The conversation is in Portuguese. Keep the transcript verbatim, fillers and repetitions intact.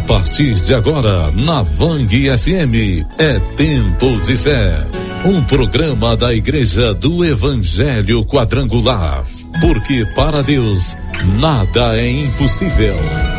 partir de agora, na Vang F M, é Tempo de Fé. Um programa da Igreja do Evangelho Quadrangular. Porque para Deus, nada é impossível.